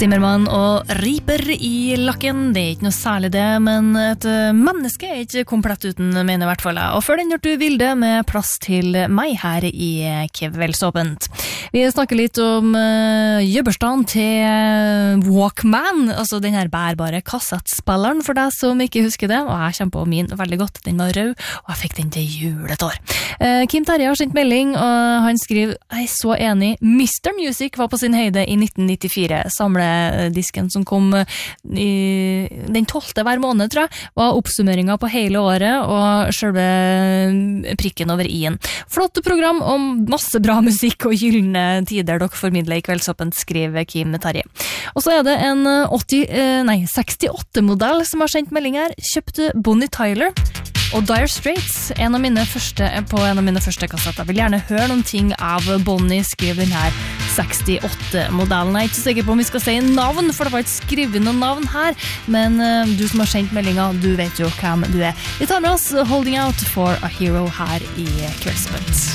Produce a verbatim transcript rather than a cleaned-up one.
Zimmermann og riper i lakken, det er ikke noe særlig det, men et menneske er ikke komplett uten, mener i hvert fall jeg. Og før den gjør du Vilde med plass til meg her i Kveldsåpent. Vi snakker litt om uh, jøbberstand til Walkman, altså den her bærbare kassettspilleren for deg som ikke husker det, og jeg kommer på min veldig godt, den var rød, og jeg fikk den til jul et år. Uh, Kim Terje har sendt melding, og han skriver, jeg er så enig, mister Music var på sin høyde i nitten nittifire, samledisken som kom i den tolvte hver måned, tror jeg, var oppsummeringen på hele året, og selve prikken over i-en. Flott program om masse bra musikk og gyllene tider dere formidler i Kveldsåpent, skriver Kim Terje. Og så er det en åtti, nei, sekstiåtte-modell som har sendt melding her, kjøpte Bonnie Tyler og Dire Straits, en av mine første, på en av mine første kassetter. Jeg vil gjerne høre noen ting av Bonnie, skriver den her sekstiåtte-modellen. Jeg er ikke sikker på om vi skal si navn, for det var ikke skrevet noen navn her, men uh, du som har sendt meldingen, du vet jo hvem du er. Vi tar med oss Holding Out for a Hero her i Kveldsåpent.